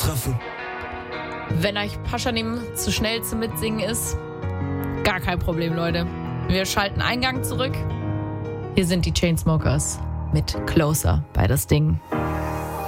treffen. Wenn euch Paschanim zu schnell zum Mitsingen ist, gar kein Problem, Leute. Wir schalten Eingang zurück. Hier sind die Chainsmokers mit Closer bei das Ding.